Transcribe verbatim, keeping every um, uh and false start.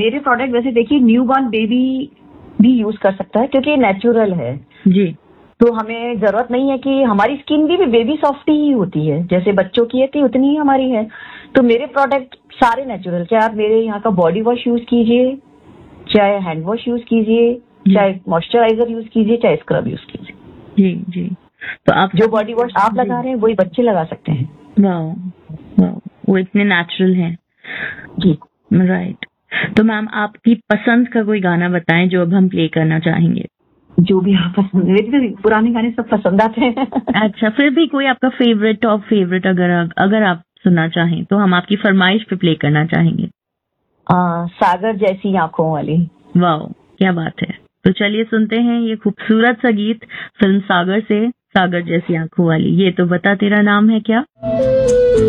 मेरे प्रोडक्ट वैसे देखिए न्यू बॉर्न बेबी भी यूज कर सकता है क्योंकि ये नेचुरल है जी। तो हमें जरूरत नहीं है कि हमारी स्किन भी, भी बेबी सॉफ्ट ही होती है, जैसे बच्चों की है थी उतनी ही हमारी है। तो मेरे प्रोडक्ट सारे नेचुरल, चाहे आप मेरे यहाँ का बॉडी वॉश यूज कीजिए, चाहे हैंड वॉश यूज कीजिए, चाहे मॉइस्चराइजर यूज कीजिए, चाहे स्क्रब यूज कीजिए। जी जी। तो आप जो बॉडी वॉश आप लगा रहे हैं वही बच्चे लगा सकते हैं। वाओ वाओ, वो इतने नेचुरल हैं। जी राइट। तो मैम आपकी पसंद का कोई गाना बताएं जो अब हम प्ले करना चाहेंगे। जो भी आप पसंद, मेरे तो पुराने गाने सब पसंद आते हैं। अच्छा, फिर भी कोई आपका फेवरेट, टॉप फेवरेट अगर अगर आप सुनना चाहें तो हम आपकी फरमाइश पे प्ले करना चाहेंगे। आ, सागर जैसी आंखों वाली। वाओ, क्या बात है। तो चलिए सुनते हैं ये खूबसूरत सा गीत फिल्म सागर से, सागर जैसी आंखों वाली। ये तो बता तेरा नाम है क्या।